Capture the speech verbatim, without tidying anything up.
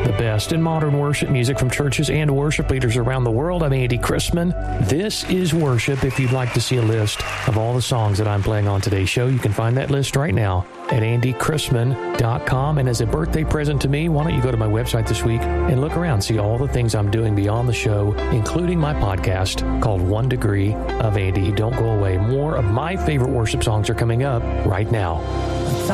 the best in modern worship music from churches and worship leaders around the world. I'm Andy Chrisman. This is Worship. If you'd like to see a list of all the songs that I'm playing on today's show, you can find that list right now at andy chrisman dot com. And as a birthday present to me, why don't you go to my website this week and look around, see all the things I'm doing beyond the show, including my podcast called One Degree of Andy. Don't go away. More of my favorite worship songs are coming up right now.